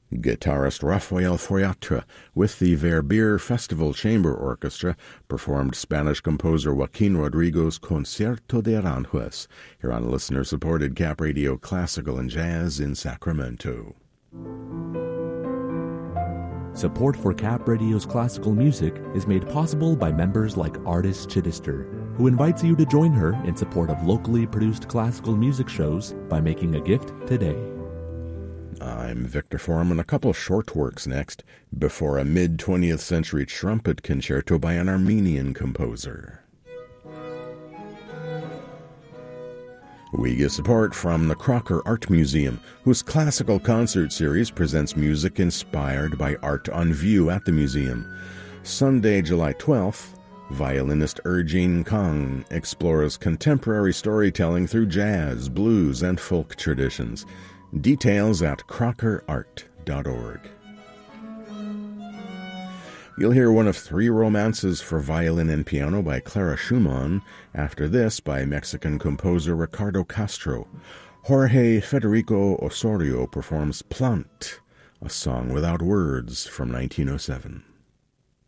Guitarist Rafael Foyatra with the Verbier Festival Chamber Orchestra performed Spanish composer Joaquin Rodrigo's Concierto de Aranjuez here on listener-supported Cap Radio Classical and Jazz in Sacramento. Support for Cap Radio's classical music is made possible by members like Artis Chittister, who invites you to join her in support of locally produced classical music shows by making a gift today. I'm Victor Foreman. A couple short works next, before a mid-20th century trumpet concerto by an Armenian composer. We get support from the Crocker Art Museum, whose classical concert series presents music inspired by art on view at the museum. Sunday, July 12th, violinist Erjin Kang explores contemporary storytelling through jazz, blues, and folk traditions. Details at crockerart.org. You'll hear one of three romances for violin and piano by Clara Schumann. After this, by Mexican composer Ricardo Castro. Jorge Federico Osorio performs Plant, a song without words from 1907.